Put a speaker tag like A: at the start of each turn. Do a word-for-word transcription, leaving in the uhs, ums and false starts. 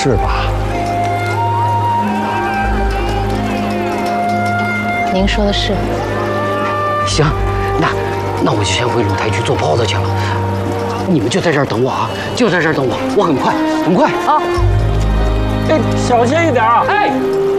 A: 是吧？
B: 您说的是。
C: 行，那那我就先回露台去做包子去了。你们就在这儿等我啊，就在这儿等我，我很快，很快
A: 啊。哎，小心一点啊！
C: 哎。